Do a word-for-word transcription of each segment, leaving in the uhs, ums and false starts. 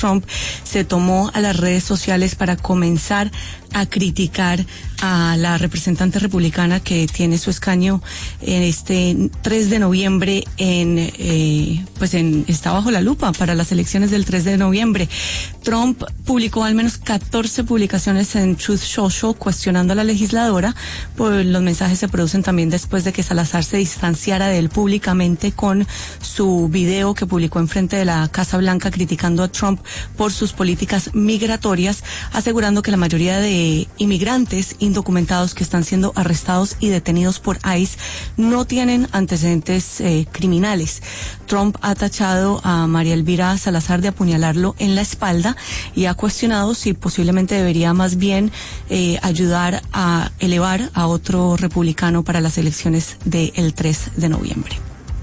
Trump se tomó a las redes sociales para comenzar a criticar a la representante republicana que tiene su escaño en este tres de noviembre en, eh, pues en, está bajo la lupa para las elecciones del tres de noviembre. Trump publicó al menos catorce publicaciones en Truth Social cuestionando a la legisladora, pues los mensajes se producen también después de que Salazar se distanciara de él públicamente con su video que publicó en frente de la Casa Blanca criticando a Trump por sus políticas migratorias, asegurando que la mayoría de inmigrantes indocumentados que están siendo arrestados y detenidos por ICE no tienen antecedentes eh, criminales. Trump ha tachado a María Elvira Salazar de apuñalarlo en la espalda y ha cuestionado si posiblemente debería más bien eh, ayudar a elevar a otro republicano para las elecciones del tres de noviembre.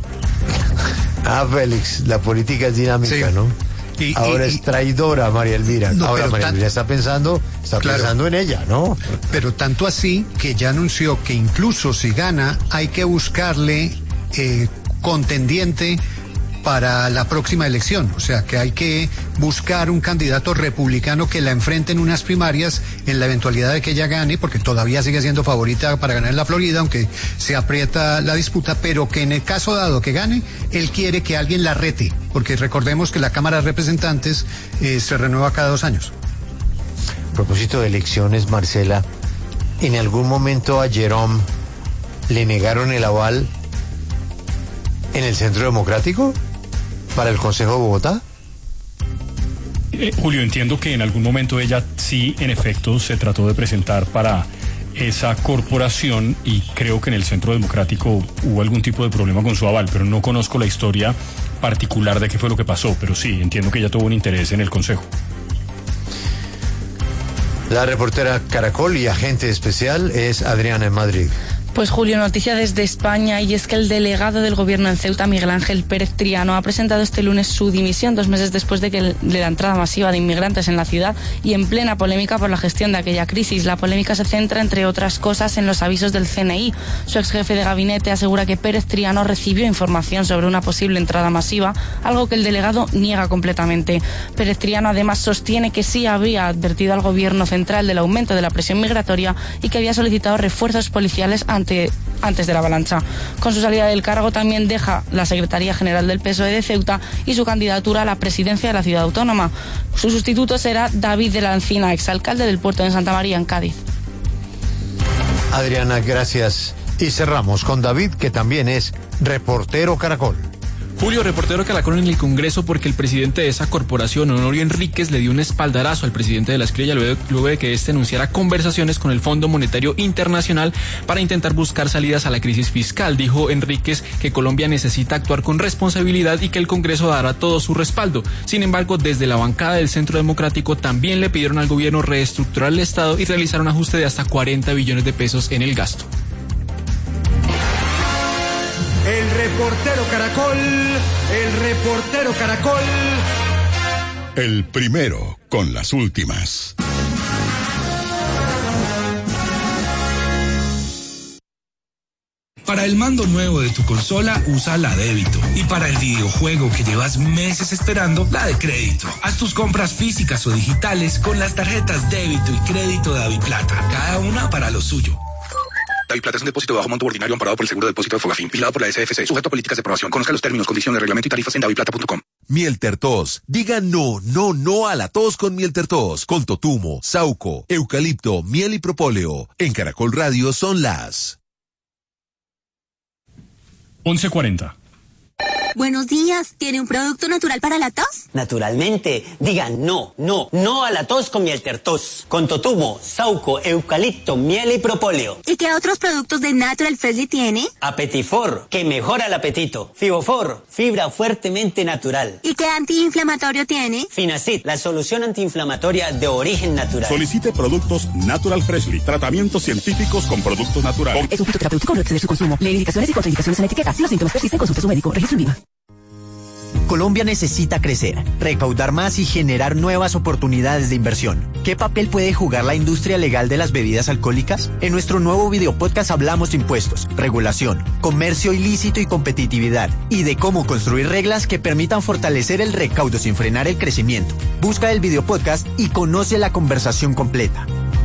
Ah, Félix, la política es dinámica, sí. ¿No? Y, Ahora y, y, es traidora María Elvira. No, Ahora María tan, Elvira está pensando, está claro, pensando en ella, ¿no? Pero tanto así que ya anunció que incluso si gana hay que buscarle eh, contendiente para la próxima elección, o sea que hay que buscar un candidato republicano que la enfrente en unas primarias en la eventualidad de que ella gane, porque todavía sigue siendo favorita para ganar en la Florida, aunque se aprieta la disputa, pero que en el caso dado que gane, él quiere que alguien la rete, porque recordemos que la Cámara de Representantes eh, se renueva cada dos años. A propósito de elecciones, Marcela, ¿en algún momento a Jerome le negaron el aval en el Centro Democrático para el Consejo de Bogotá? Eh, Julio, entiendo que en algún momento ella sí, en efecto, se trató de presentar para esa corporación y creo que en el Centro Democrático hubo algún tipo de problema con su aval, pero no conozco la historia particular de qué fue lo que pasó, pero sí, entiendo que ella tuvo un interés en el Consejo. La reportera Caracol y agente especial es Adriana en Madrid. Pues Julio, noticia desde España, y es que el delegado del gobierno en Ceuta, Miguel Ángel Pérez Triano, ha presentado este lunes su dimisión, dos meses después de que el, de la entrada masiva de inmigrantes en la ciudad y en plena polémica por la gestión de aquella crisis. La polémica se centra, entre otras cosas, en los avisos del C N I. Su ex jefe de gabinete asegura que Pérez Triano recibió información sobre una posible entrada masiva, algo que el delegado niega completamente. Pérez Triano además sostiene que sí había advertido al gobierno central del aumento de la presión migratoria y que había solicitado refuerzos policiales ante antes de la avalancha. Con su salida del cargo también deja la Secretaría General del P S O E de Ceuta y su candidatura a la presidencia de la ciudad autónoma. Su sustituto será David de la Encina, exalcalde del puerto de Santa María en Cádiz. Adriana, gracias. Y cerramos con David, que también es reportero Caracol. Julio, reportero Caracol en el Congreso, porque el presidente de esa corporación, Honorio Enríquez, le dio un espaldarazo al presidente de la Escrilla luego, luego de que éste anunciara conversaciones con el Fondo Monetario Internacional para intentar buscar salidas a la crisis fiscal. Dijo Enríquez que Colombia necesita actuar con responsabilidad y que el Congreso dará todo su respaldo. Sin embargo, desde la bancada del Centro Democrático también le pidieron al gobierno reestructurar el Estado y realizar un ajuste de hasta cuarenta billones de pesos en el gasto. El reportero Caracol, el reportero Caracol. El primero con las últimas. Para el mando nuevo de tu consola, usa la débito. Y para el videojuego que llevas meses esperando, la de crédito. Haz tus compras físicas o digitales con las tarjetas débito y crédito de DaviPlata, cada una para lo suyo. DaviPlata es un depósito de bajo monto ordinario amparado por el seguro de depósito de Fogafín, vigilado por la S F C, sujeto a políticas de aprobación. Conozca los términos, condiciones, reglamento y tarifas en daviplata punto com. Mielter Tos. Diga no, no, no a la tos con Mielter Tos. Con totumo, sauco, eucalipto, miel y propóleo. En Caracol Radio son las once cuarenta. Buenos días, ¿tiene un producto natural para la tos? Naturalmente, diga no, no, no a la tos con Mielter Tos. Con totumo, sauco, eucalipto, miel y propóleo. ¿Y qué otros productos de Natural Freshly tiene? Apetifor, que mejora el apetito. Fibofor, fibra fuertemente natural. ¿Y qué antiinflamatorio tiene? Finacid, la solución antiinflamatoria de origen natural. Solicite productos Natural Freshly, tratamientos científicos con productos naturales. Es un fitoterapéutico, no excede su consumo. Lee indicaciones y contraindicaciones en la etiqueta. Si los síntomas persisten, consulte a su médico. Registro en Viva. Colombia necesita crecer, recaudar más y generar nuevas oportunidades de inversión. ¿Qué papel puede jugar la industria legal de las bebidas alcohólicas? En nuestro nuevo videopodcast hablamos de impuestos, regulación, comercio ilícito y competitividad, y de cómo construir reglas que permitan fortalecer el recaudo sin frenar el crecimiento. Busca el videopodcast y conoce la conversación completa.